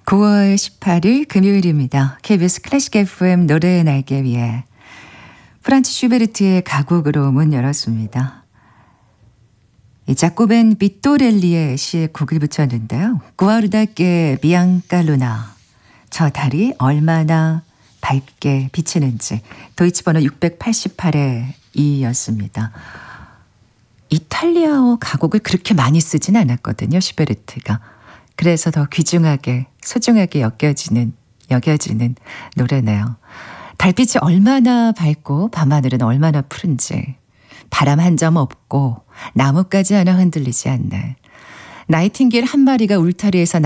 9월 18일 금요일입니다. KBS 클래식 FM 노래의 날개 위에 프란츠 슈베르트의 가곡으로 문 열었습니다. 이 자코벤 비토렐리의 시에 곡을 붙였는데요. 구아르다께 비앙칼루나, 저 달이 얼마나 밝게 비치는지, 도이치 번호 688의 2였습니다. 이탈리아어 가곡을 그렇게 많이 쓰진 않았거든요, 슈베르트가. 그래서 더 귀중하게, 소중하게 여겨지는 노래네요. 달빛이 얼마나 밝고 밤하늘은 얼마나 푸른지, 바람 한 점 없고 나뭇가지 하나 흔들리지 않는, 나이팅게일 한 마리가 울타리에서